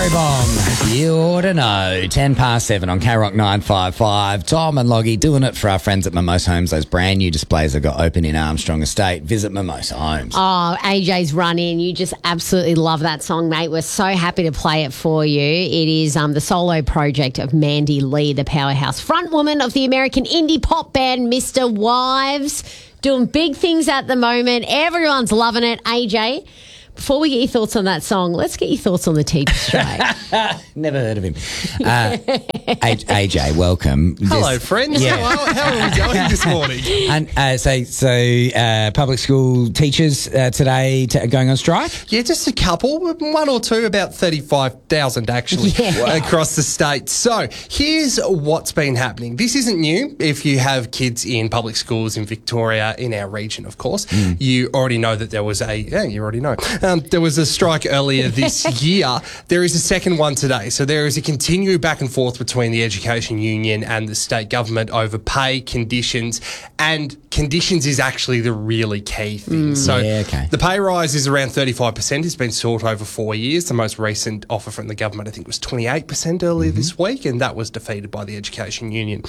Bomb, you ought to know. 10 past 7 on K-Rock 955. Tom and Loggy doing it for our friends at Mimosa Homes. Those brand new displays they've got open in Armstrong Estate. Visit Mimosa Homes. Oh, AJ's Run In. You just absolutely love that song, mate. We're so happy to play it for you. It is the solo project of Mandy Lee, the powerhouse frontwoman of the American indie pop band Mr. Wives. Doing big things at the moment. Everyone's loving it. AJ, before we get your thoughts on that song, let's get your thoughts on the teacher strike. Never heard of him. AJ, welcome. Hello, friends. Yeah. How are we going this morning? And public school teachers today going on strike? Yeah, just a couple, one or two, about 35,000 actually, across the state. So here's what's been happening. This isn't new. If you have kids in public schools in Victoria, in our region, of course, you already know that there was there was a strike earlier this year. There is a second one today. So there is a continued back and forth between the Education Union and the state government over pay, conditions, and conditions is actually the really key thing. The pay rise is around 35%. It's been sought over 4 years. The most recent offer from the government, I think, was 28% earlier this week, and that was defeated by the Education Union.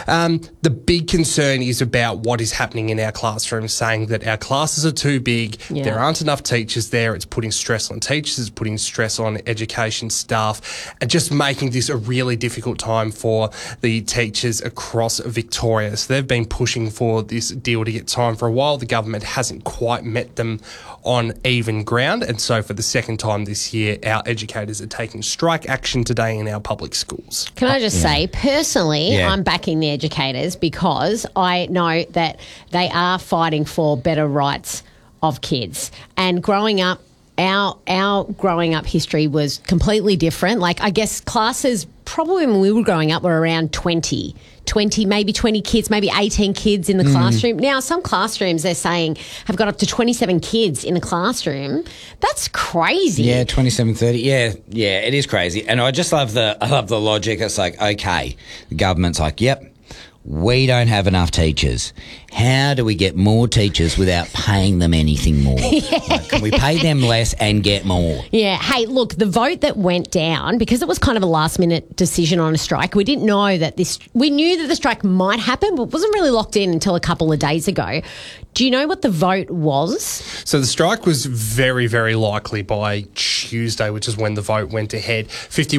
The big concern is about what is happening in our classrooms, saying that our classes are too big, there aren't enough teachers there, it's putting stress on teachers, it's putting stress on education staff, and just making this a really difficult time for the teachers across Victoria. So they've been pushing for this deal to get time for a while. The government hasn't quite met them on even ground, and so for the second time this year, our educators are taking strike action today in our public schools. Can I just say, personally, I'm backing the educators because I know that they are fighting for better rights of kids. And growing up, our growing up history was completely different. Like, I guess classes probably when we were growing up were around 20, maybe 20 kids, maybe 18 kids in the classroom. Now, some classrooms, they're saying, have got up to 27 kids in a classroom. That's crazy. Yeah, 27, 30. Yeah, it is crazy. And I just love the logic. It's like, okay, the government's like, yep, we don't have enough teachers. How do we get more teachers without paying them anything more? Like, can we pay them less and get more? Yeah. Hey, look, the vote that went down, because it was kind of a last-minute decision on a strike, we didn't know that we knew that the strike might happen, but it wasn't really locked in until a couple of days ago. Do you know what the vote was? So the strike was very, very likely by Tuesday, which is when the vote went ahead.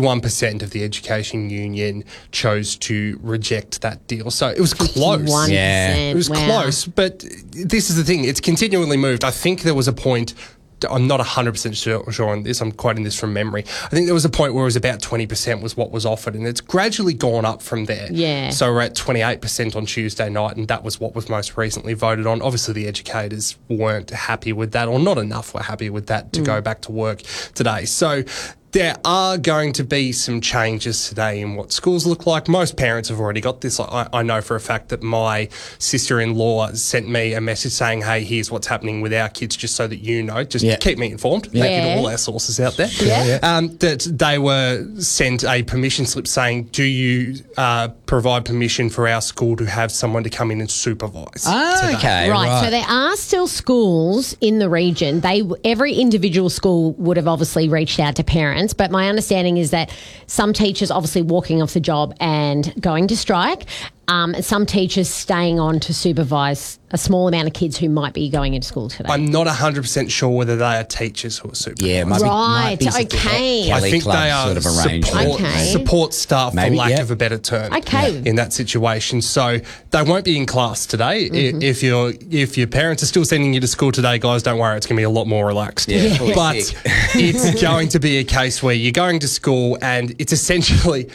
51% of the Education Union chose to reject that deal. So it was close. 51%. Yeah. It was close, but this is the thing. It's continually moved. I think there was a point, I'm not 100% sure on this, I'm quoting this from memory. I think there was a point where it was about 20% was what was offered, and it's gradually gone up from there. Yeah. So we're at 28% on Tuesday night, and that was what was most recently voted on. Obviously, the educators weren't happy with that, or not enough were happy with that to go back to work today. So there are going to be some changes today in what schools look like. Most parents have already got this. I know for a fact that my sister-in-law sent me a message saying, hey, here's what's happening with our kids, just so that you know, just keep me informed. Making all our sources out there. That they were sent a permission slip saying, do you provide permission for our school to have someone to come in and supervise today? Okay. Right. So there are still schools in the region. Every individual school would have obviously reached out to parents, but my understanding is that some teachers obviously walking off the job and going to strike, and some teachers staying on to supervise a small amount of kids who might be going into school today. I'm not 100% sure whether they are teachers who are supervising. Yeah, Right, okay. I think they are sort of arrangement. support staff, for lack of a better term, Okay. in that situation. So they won't be in class today. If your parents are still sending you to school today, guys, don't worry, it's going to be a lot more relaxed. Yeah. But it's going to be a case where you're going to school and it's essentially...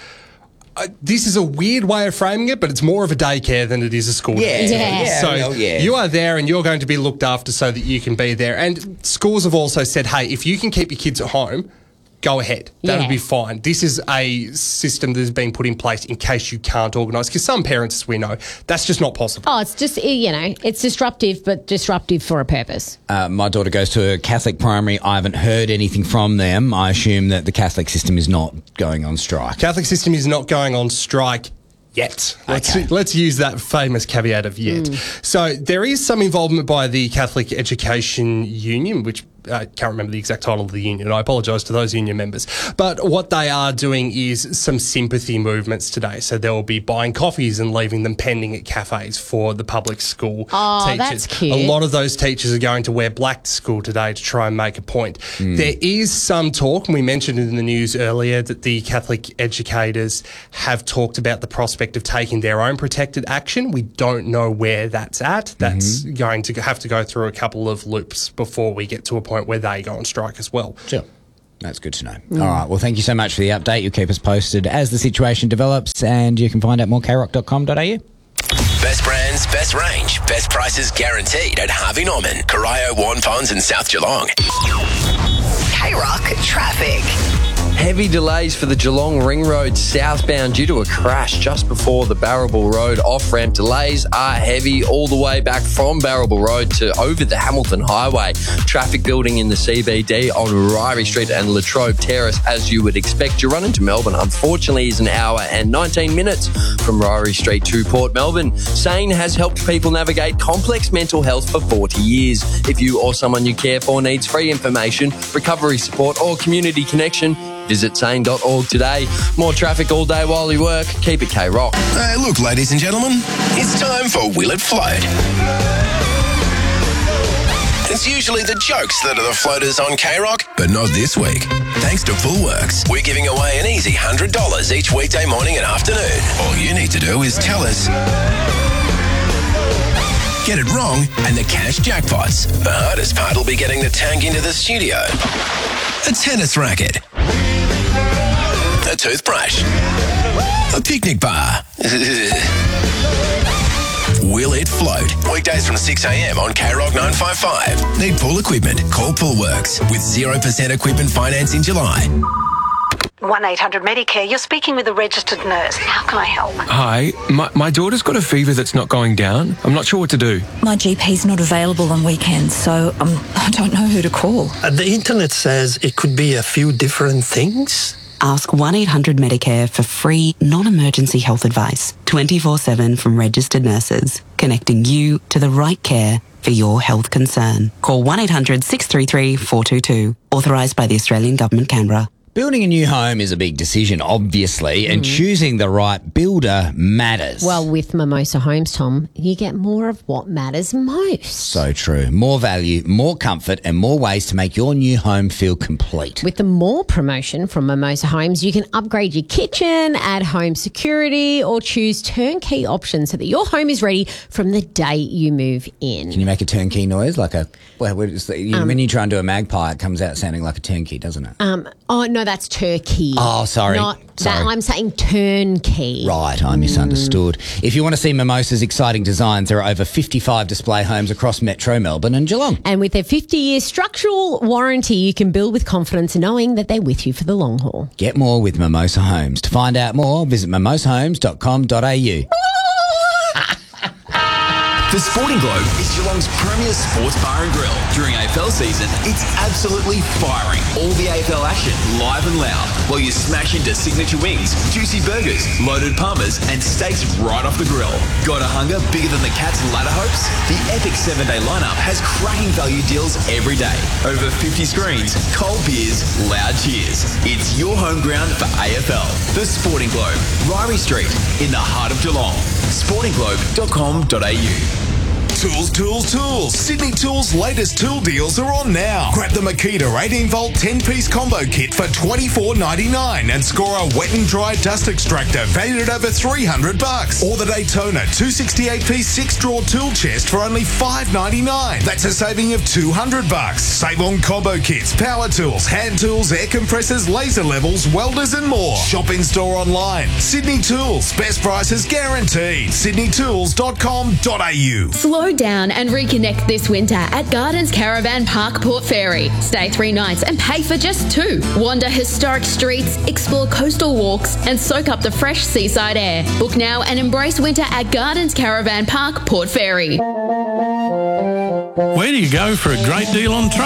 this is a weird way of framing it, but it's more of a daycare than it is a school. So you are there and you're going to be looked after so that you can be there. And schools have also said, hey, if you can keep your kids at home, go ahead. That'll be fine. This is a system that has been put in place in case you can't organise, because some parents, as we know, that's just not possible. Oh, it's just, it's disruptive, but disruptive for a purpose. My daughter goes to a Catholic primary. I haven't heard anything from them. I assume that the Catholic system is not going on strike. Catholic system is not going on strike yet. Let's use that famous caveat of yet. So there is some involvement by the Catholic Education Union, which I can't remember the exact title of the union. I apologise to those union members. But what they are doing is some sympathy movements today. So they will be buying coffees and leaving them pending at cafes for the public school teachers. That's cute. A lot of those teachers are going to wear black to school today to try and make a point. There is some talk, and we mentioned it in the news earlier, that the Catholic educators have talked about the prospect of taking their own protected action. We don't know where that's at. That's going to have to go through a couple of loops before we get to a point where they go on strike as well. Sure. That's good to know. All right. Well, thank you so much for the update. You'll keep us posted as the situation develops, and you can find out more krock.com.au. Best brands, best range, best prices guaranteed at Harvey Norman, Corio, Warren Ponds and South Geelong. K-Rock traffic. Heavy delays for the Geelong Ring Road southbound due to a crash just before the Barrable Road off-ramp. Delays are heavy all the way back from Barrable Road to over the Hamilton Highway. Traffic building in the CBD on Ryrie Street and Latrobe Terrace, as you would expect. Your run into Melbourne, unfortunately, is an hour and 19 minutes from Ryrie Street to Port Melbourne. SANE has helped people navigate complex mental health for 40 years. If you or someone you care for needs free information, recovery support or community connection, visit sane.org today. More traffic all day while you work. Keep it K-Rock. Hey, look, ladies and gentlemen, it's time for Will It Float. It's usually the jokes that are the floaters on K-Rock, but not this week. Thanks to Fullworks, we're giving away an easy $100 each weekday morning and afternoon. All you need to do is tell us, get it wrong, and the cash jackpots. The hardest part will be getting the tank into the studio. A tennis racket. A toothbrush. A picnic bar. Will It Float? Weekdays from 6 a.m. on K-Rock 955. Need pool equipment? Call Poolworks with 0% equipment finance in July. 1-800-MEDICARE. You're speaking with a registered nurse. How can I help? Hi, my daughter's got a fever that's not going down. I'm not sure what to do. My GP's not available on weekends, so I don't know who to call. The internet says it could be a few different things. Ask 1-800-MEDICARE for free, non-emergency health advice, 24/7 from registered nurses, connecting you to the right care for your health concern. Call 1-800-633-422. Authorised by the Australian Government, Canberra. Building a new home is a big decision, obviously, and choosing the right builder matters. Well, with Mimosa Homes, Tom, you get more of what matters most. So true. More value, more comfort, and more ways to make your new home feel complete. With the More promotion from Mimosa Homes, you can upgrade your kitchen, add home security, or choose turnkey options so that your home is ready from the day you move in. Can you make a turnkey noise? Like a when you try and do a magpie, it comes out sounding like a turnkey, doesn't it? Oh, no, that's turkey. Oh, sorry. Not Sorry. that. I'm saying turnkey. Right, I misunderstood. If you want to see Mimosa's exciting designs, there are over 55 display homes across Metro Melbourne and Geelong. And with their 50-year structural warranty, you can build with confidence knowing that they're with you for the long haul. Get more with Mimosa Homes. To find out more, visit mimosahomes.com.au. The Sporting Globe is Geelong's premier sports bar and grill. During AFL season, it's absolutely firing. All the AFL action, live and loud, while you smash into signature wings, juicy burgers, loaded parmas, and steaks right off the grill. Got a hunger bigger than the Cats and Ladder Hopes? The epic 7-day lineup has cracking value deals every day. Over 50 screens, cold beers, loud cheers. It's your home ground for AFL. The Sporting Globe, Ryrie Street, in the heart of Geelong. sportingglobe.com.au. Tools, tools, tools. Sydney Tools' latest tool deals are on now. Grab the Makita 18-volt 10-piece combo kit for $24.99 and score a wet and dry dust extractor valued at over $300. Or the Daytona 268-piece 6-drawer tool chest for only $5.99. That's a saving of $200. Save on combo kits, power tools, hand tools, air compressors, laser levels, welders and more. Shop in-store online. Sydney Tools. Best prices guaranteed. sydneytools.com.au. Slow down and reconnect this winter at Gardens Caravan Park Port Fairy. Stay 3 nights and pay for just 2. Wander historic streets, explore coastal walks, and soak up the fresh seaside air. Book now and embrace winter at Gardens Caravan Park Port Fairy. Where do you go for a great deal on